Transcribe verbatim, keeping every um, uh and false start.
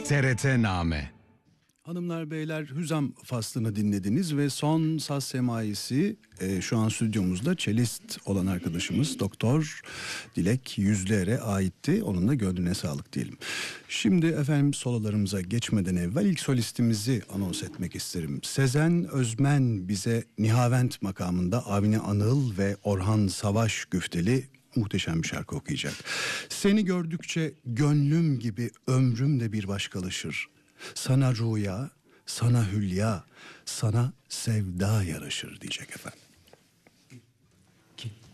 T R T Name. Hanımlar beyler, Hüzam faslını dinlediniz ve son saz semaisi e, şu an stüdyomuzda çelist olan arkadaşımız Doktor Dilek Yüzler'e aitti. Onun da gönlüne sağlık diyelim. Şimdi efendim sololarımıza geçmeden evvel ilk solistimizi anons etmek isterim. Sezen Özmen bize Nihavent makamında Avni Anıl ve Orhan Savaş güfteli muhteşem bir şarkı okuyacak. Seni gördükçe gönlüm gibi ömrüm de bir başkalaşır. Sana rüya, sana hülya, sana sevda yaraşır diyecek efendim.